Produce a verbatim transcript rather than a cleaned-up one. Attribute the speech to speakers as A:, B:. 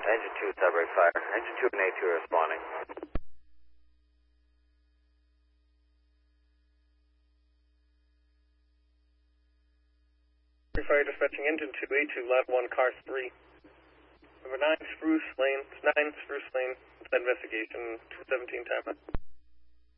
A: Engine two, subbrake fire. Engine two and A two are responding.
B: Fire dispatching engine two, A two, lab one, car three. Number nine, Spruce Lane, nine Spruce Lane, investigation, two seventeen time.